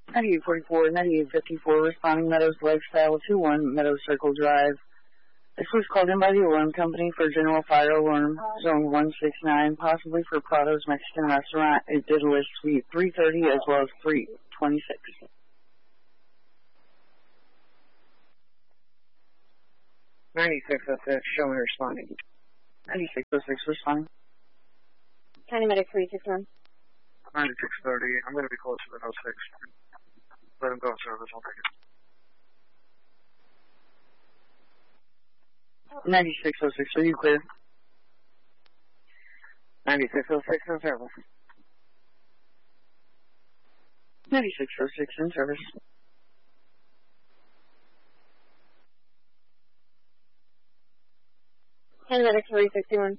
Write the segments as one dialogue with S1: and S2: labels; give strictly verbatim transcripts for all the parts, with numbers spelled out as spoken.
S1: ninety-eight forty-four, ninety-eight fifty-four, responding Meadows Lifestyle two one, Meadows Circle Drive. This was called in by the alarm company for general fire alarm, zone one six nine, possibly for Prado's Mexican Restaurant. It did list suite three thirty as well as three twenty-six.
S2: ninety-six oh six, show me responding.
S1: ninety-six oh six, responding.
S3: County Medic three six one.
S4: ninety-six thirty, I'm going to be closer than oh six. Let him go in service, I'll take it.
S1: ninety-six oh six, are you clear?
S2: ninety-six oh six in service.
S1: ninety-six oh six in service.
S3: County Medic three sixty-one.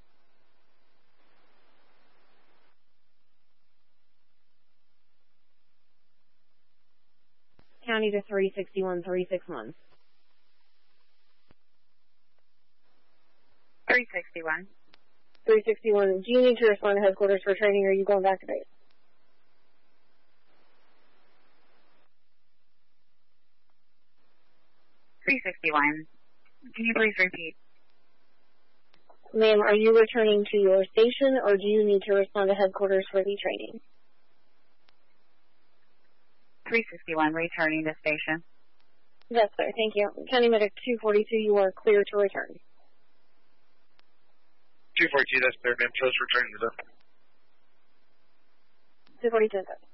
S3: County to three sixty-one, three sixty-one.
S5: three sixty-one.
S3: three sixty-one. Do you need to respond to headquarters for training, or are you going back to base?
S5: three sixty-one. Can you please repeat?
S3: Ma'am, are you returning to your station, or do you need to respond to headquarters for the training?
S5: three sixty-one, returning to station.
S3: Yes, sir. Thank you. County Medic two forty-two, you are clear to return.
S4: two forty-two, that's clear, ma'am. Just returning to the...
S3: two forty-two, sir.